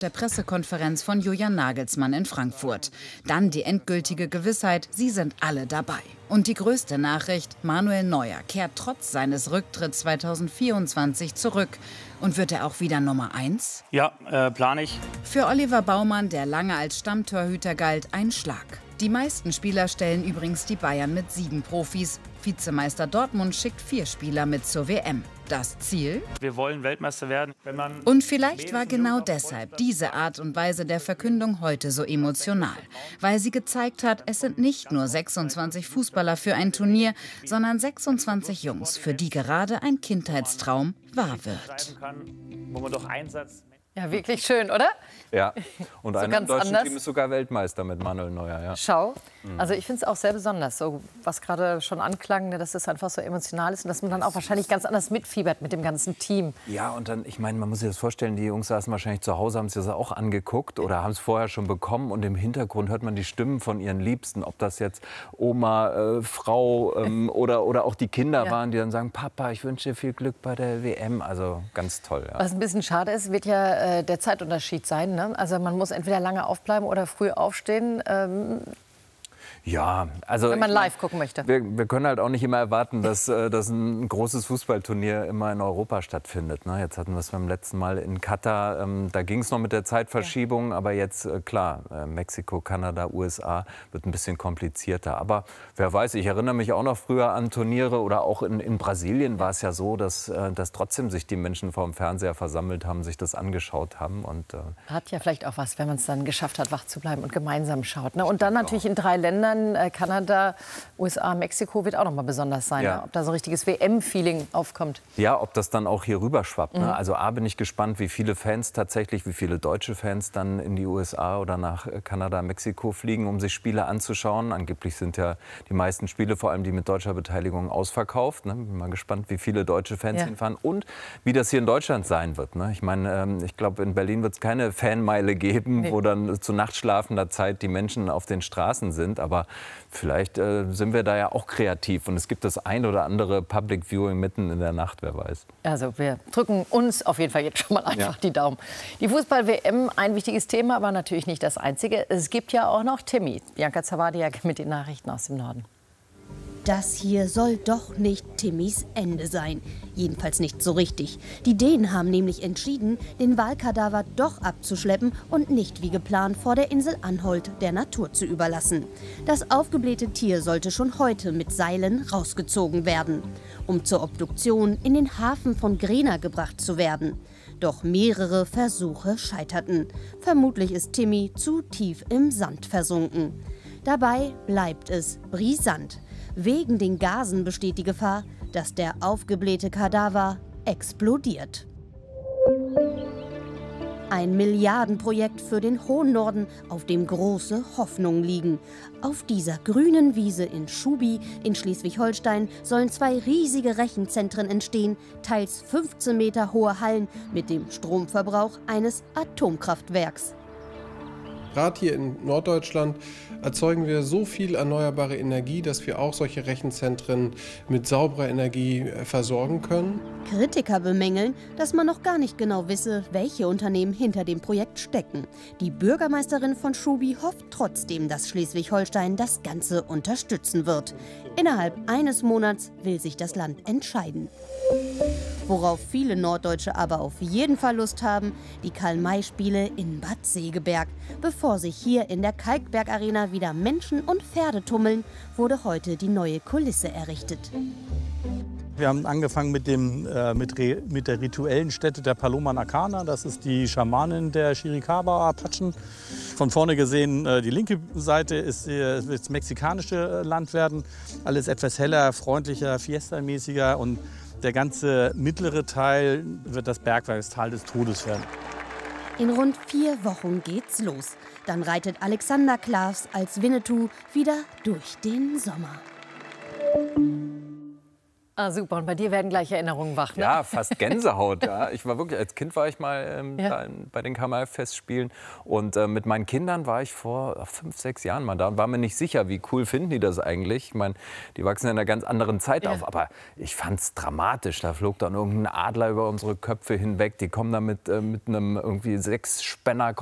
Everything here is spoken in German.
Der Pressekonferenz von Julian Nagelsmann in Frankfurt. Dann die endgültige Gewissheit, sie sind alle dabei. Und die größte Nachricht, Manuel Neuer kehrt trotz seines Rücktritts 2024 zurück. Und wird er auch wieder Nummer 1? Ja, plane ich. Für Oliver Baumann, der lange als Stammtorhüter galt, ein Schlag. Die meisten Spieler stellen übrigens die Bayern mit 7 Profis. Vizemeister Dortmund schickt 4 Spieler mit zur WM. Das Ziel? Wir wollen Weltmeister werden. Und vielleicht war genau deshalb diese Art und Weise der Verkündung heute so emotional. Weil sie gezeigt hat, es sind nicht nur 26 Fußballer für ein Turnier, sondern 26 Jungs, für die gerade ein Kindheitstraum wahr wird. Wo man doch Einsatz. Ja, wirklich schön, oder? Ja, und So ein ganz deutsches anders. Team ist sogar Weltmeister mit Manuel Neuer. Ja. Schau, also ich finde es auch sehr besonders, so was gerade schon anklang, ne, dass es einfach so emotional ist und dass man dann auch wahrscheinlich ganz anders mitfiebert mit dem ganzen Team. Ja, und dann, ich meine, man muss sich das vorstellen, die Jungs saßen wahrscheinlich zu Hause, haben sich das auch angeguckt oder haben es vorher schon bekommen und im Hintergrund hört man die Stimmen von ihren Liebsten, ob das jetzt Oma, Frau oder auch die Kinder waren, die dann sagen, Papa, ich wünsche dir viel Glück bei der WM, also ganz toll. Ja. Was ein bisschen schade ist, wird ja der Zeitunterschied sein, ne? Also man muss entweder lange aufbleiben oder früh aufstehen. Ja, also wenn man live gucken möchte. Wir können halt auch nicht immer erwarten, dass ein großes Fußballturnier immer in Europa stattfindet. Ne? Jetzt hatten wir es beim letzten Mal in Katar. Da ging es noch mit der Zeitverschiebung. Aber jetzt, klar, Mexiko, Kanada, USA wird ein bisschen komplizierter. Aber wer weiß, ich erinnere mich auch noch früher an Turniere. Oder auch in Brasilien war es ja so, dass trotzdem sich die Menschen vor dem Fernseher versammelt haben, sich das angeschaut haben. Und, hat ja vielleicht auch was, wenn man es dann geschafft hat, wach zu bleiben und gemeinsam schaut. Ne? Und dann natürlich in 3 Ländern. Kanada, USA, Mexiko wird auch noch mal besonders sein, ja. Ne? Ob da so ein richtiges WM-Feeling aufkommt. Ja, ob das dann auch hier rüber schwappt. Ne? Also bin ich gespannt, wie viele Fans tatsächlich, wie viele deutsche Fans dann in die USA oder nach Kanada, Mexiko fliegen, um sich Spiele anzuschauen. Angeblich sind ja die meisten Spiele, vor allem die mit deutscher Beteiligung, ausverkauft. Ne? Bin mal gespannt, wie viele deutsche Fans hinfahren und wie das hier in Deutschland sein wird. Ne? Ich meine, ich glaube, in Berlin wird es keine Fanmeile geben, wo dann zu nachtschlafender Zeit die Menschen auf den Straßen sind. Aber vielleicht sind wir da ja auch kreativ und es gibt das ein oder andere Public Viewing mitten in der Nacht, wer weiß. Also wir drücken uns auf jeden Fall jetzt schon mal einfach die Daumen. Die Fußball-WM, ein wichtiges Thema, aber natürlich nicht das einzige. Es gibt ja auch noch Timmy. Bianca Zawadiak mit den Nachrichten aus dem Norden. Das hier soll doch nicht Timmys Ende sein. Jedenfalls nicht so richtig. Die Dänen haben nämlich entschieden, den Walkadaver doch abzuschleppen und nicht wie geplant vor der Insel Anholt der Natur zu überlassen. Das aufgeblähte Tier sollte schon heute mit Seilen rausgezogen werden, um zur Obduktion in den Hafen von Grena gebracht zu werden. Doch mehrere Versuche scheiterten. Vermutlich ist Timmy zu tief im Sand versunken. Dabei bleibt es brisant. Wegen den Gasen besteht die Gefahr, dass der aufgeblähte Kadaver explodiert. Ein Milliardenprojekt für den hohen Norden, auf dem große Hoffnungen liegen. Auf dieser grünen Wiese in Schubi in Schleswig-Holstein sollen 2 riesige Rechenzentren entstehen, teils 15 Meter hohe Hallen mit dem Stromverbrauch eines Atomkraftwerks. Gerade hier in Norddeutschland erzeugen wir so viel erneuerbare Energie, dass wir auch solche Rechenzentren mit sauberer Energie versorgen können. Kritiker bemängeln, dass man noch gar nicht genau wisse, welche Unternehmen hinter dem Projekt stecken. Die Bürgermeisterin von Schubi hofft trotzdem, dass Schleswig-Holstein das Ganze unterstützen wird. Innerhalb eines Monats will sich das Land entscheiden. Worauf viele Norddeutsche aber auf jeden Fall Lust haben, die Karl-May-Spiele in Bad Segeberg. Bevor sich hier in der Kalkberg-Arena wieder Menschen und Pferde tummeln, wurde heute die neue Kulisse errichtet. Wir haben angefangen mit der rituellen Stätte der Paloma Nacana. Das ist die Schamanin der Chiricahua-Apachen. Von vorne gesehen, die linke Seite ist das mexikanische Land werden. Alles etwas heller, freundlicher, fiesta-mäßiger. Und der ganze mittlere Teil wird das Bergwerk, das Tal des Todes werden. In rund 4 Wochen geht's los. Dann reitet Alexander Klavs als Winnetou wieder durch den Sommer. Ah, super. Und bei dir werden gleich Erinnerungen wach, ne? Ja, fast Gänsehaut. Ja. Ich war wirklich, als Kind war ich mal bei den Kamal-Festspielen. Und mit meinen Kindern war ich vor 5, 6 Jahren mal da und war mir nicht sicher, wie cool finden die das eigentlich. Ich meine, die wachsen in einer ganz anderen Zeit auf. Aber ich fand es dramatisch. Da flog dann irgendein Adler über unsere Köpfe hinweg. Die kommen da mit einem irgendwie 6-Spänner